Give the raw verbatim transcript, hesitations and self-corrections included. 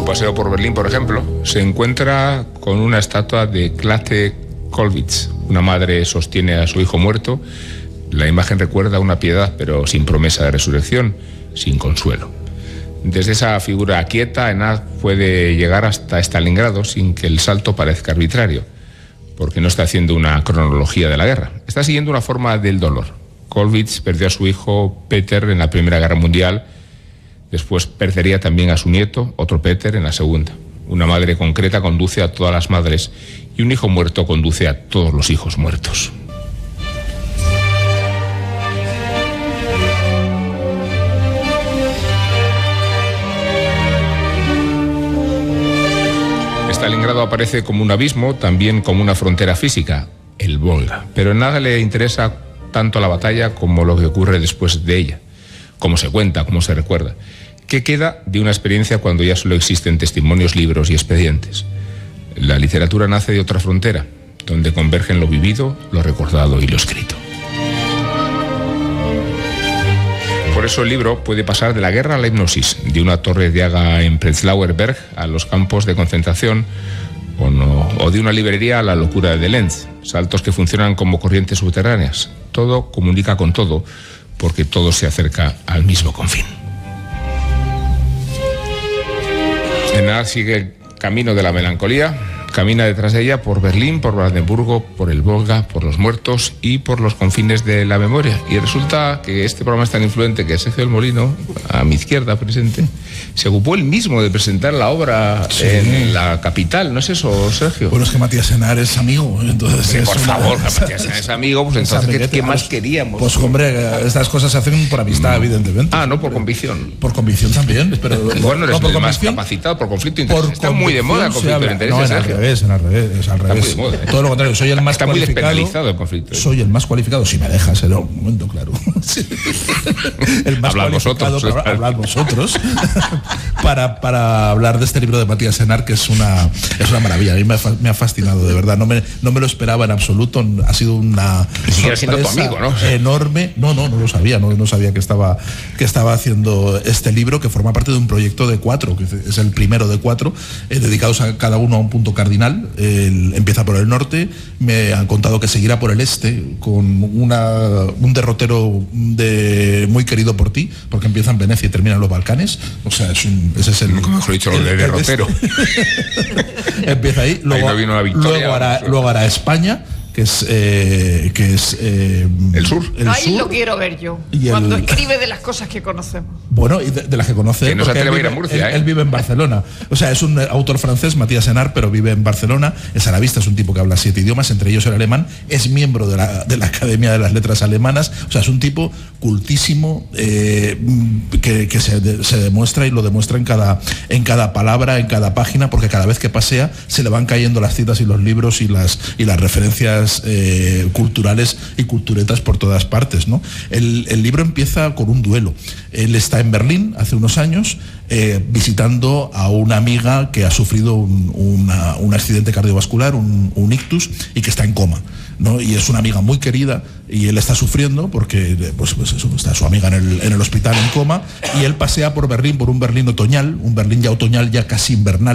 paseo por Berlín, por ejemplo, se encuentra con una estatua de Clate Kollwitz. Una madre sostiene a su hijo muerto. La imagen recuerda una piedad, pero sin promesa de resurrección, sin consuelo. Desde esa figura quieta, Enad puede llegar hasta Stalingrado sin que el salto parezca arbitrario, porque no está haciendo una cronología de la guerra. Está siguiendo una forma del dolor. Kollwitz perdió a su hijo Peter en la Primera Guerra Mundial. Después perdería también a su nieto, otro Peter, en la Segunda. Una madre concreta conduce a todas las madres y un hijo muerto conduce a todos los hijos muertos. Stalingrado aparece como un abismo, también como una frontera física, el Volga. Pero en nada le interesa tanto la batalla como lo que ocurre después de ella, cómo se cuenta, cómo se recuerda. ¿Qué queda de una experiencia cuando ya solo existen testimonios, libros y expedientes? La literatura nace de otra frontera, donde convergen lo vivido, lo recordado y lo escrito. Por eso el libro puede pasar de la guerra a la hipnosis, de una torre de Haga en Prenzlauer Berg a los campos de concentración, o, no, o de una librería a la locura de Lenz, saltos que funcionan como corrientes subterráneas. Todo comunica con todo, porque todo se acerca al mismo confín. Enad sigue el camino de la melancolía, camina detrás de ella por Berlín, por Brandenburgo, por el Volga, por los muertos y por los confines de la memoria. Y resulta que este programa es tan influente que Sergio del Molino, a mi izquierda presente, se ocupó él mismo de presentar la obra sí. en la capital. ¿No es eso, Sergio? Bueno, es que Matías Senar es amigo. Entonces sí, es por una... favor, que Matías Senar es amigo, pues entonces, ¿qué, ¿qué más queríamos? Pues hombre, estas cosas se hacen por amistad, no. evidentemente. Ah, no por convicción. Por convicción también. Pero, bueno, eres no, por el más capacitado por conflicto de intereses. Está muy de moda el conflicto de intereses, no, en Sergio. Al revés, en al revés, es al revés. Moda, ¿eh? Todo lo contrario, soy el más Está cualificado. Muy despenalizado el conflicto. ¿eh? Soy el más cualificado, si me dejas, en un momento, claro. el más Hablad cualificado vosotros, para hablar vosotros para, para hablar de este libro de Matías Senar, que es una, es una maravilla. A mí me ha, me ha fascinado, de verdad. No me, no me lo esperaba en absoluto. Ha sido una sorpresa siendo tu amigo, ¿no? enorme. No, no, no lo sabía. No, no sabía que estaba, que estaba haciendo este libro, que forma parte de un proyecto de cuatro, que es el primero de cuatro, eh, dedicados a cada uno a un punto cardinal. El, empieza por el norte, me han contado que seguirá por el este, con una, un derrotero de, muy querido por ti, porque empieza en Venecia y termina en los Balcanes. O sea, es un, ese es el... Nunca mejor dicho, lo de derrotero. Empieza ahí, luego, ahí no vino la victoria, luego, hará, luego hará España, que es eh, que es eh, el sur. El Ahí sur, lo quiero ver yo. Y cuando el, escribe de las cosas que conocemos. Bueno, y de, de las que conoce. Que no se atreve él, a ir a Murcia, él, ¿eh? él vive en Barcelona. O sea, es un autor francés, Matías Senar, pero vive en Barcelona. Es arabista, es un tipo que habla siete idiomas, entre ellos el alemán. Es miembro de la, de la Academia de las Letras Alemanas. O sea, es un tipo cultísimo eh, que, que se, de, se demuestra y lo demuestra en cada, en cada palabra, en cada página, porque cada vez que pasea se le van cayendo las citas y los libros y las, y las referencias eh, culturales y culturetas por todas partes, ¿no? El, el libro empieza con un duelo. Él está en Berlín hace unos años eh, visitando a una amiga que ha sufrido un, una, un accidente cardiovascular, un, un ictus, y que está en coma, ¿no? Y es una amiga muy querida y él está sufriendo porque pues, pues eso, está su amiga en el, en el hospital en coma, y él pasea por Berlín, por un Berlín otoñal, un Berlín ya otoñal, ya casi invernal.